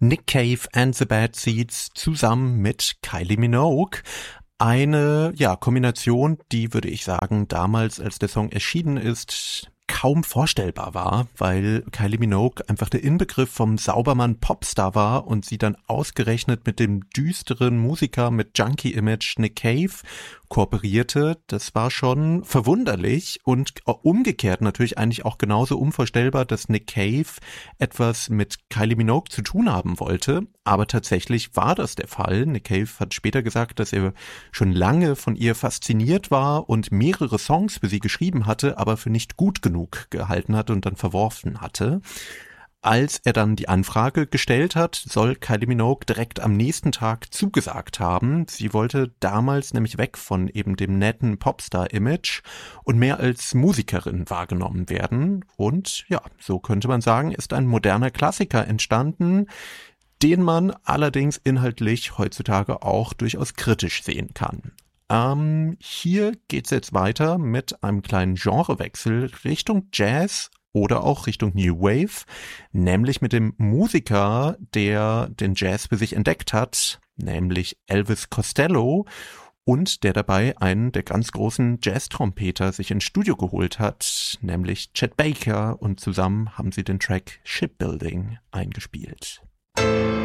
Nick Cave and the Bad Seeds zusammen mit Kylie Minogue. Eine Kombination, die, würde ich sagen, damals, als der Song erschienen ist, kaum vorstellbar war, weil Kylie Minogue einfach der Inbegriff vom Saubermann-Popstar war und sie dann ausgerechnet mit dem düsteren Musiker mit Junkie-Image Nick Cave kooperierte. Das war schon verwunderlich und umgekehrt natürlich eigentlich auch genauso unvorstellbar, dass Nick Cave etwas mit Kylie Minogue zu tun haben wollte. Aber tatsächlich war das der Fall. Nick Cave hat später gesagt, dass er schon lange von ihr fasziniert war und mehrere Songs für sie geschrieben hatte, aber für nicht gut genug gehalten hatte und dann verworfen hatte. Als er dann die Anfrage gestellt hat, soll Kylie Minogue direkt am nächsten Tag zugesagt haben. Sie wollte damals nämlich weg von eben dem netten Popstar-Image und mehr als Musikerin wahrgenommen werden. Und ja, so könnte man sagen, ist ein moderner Klassiker entstanden, den man allerdings inhaltlich heutzutage auch durchaus kritisch sehen kann. Hier geht's jetzt weiter mit einem kleinen Genrewechsel Richtung Jazz oder auch Richtung New Wave, nämlich mit dem Musiker, der den Jazz für sich entdeckt hat, nämlich Elvis Costello, und der dabei einen der ganz großen Jazz-Trompeter sich ins Studio geholt hat, nämlich Chet Baker, und zusammen haben sie den Track Shipbuilding eingespielt.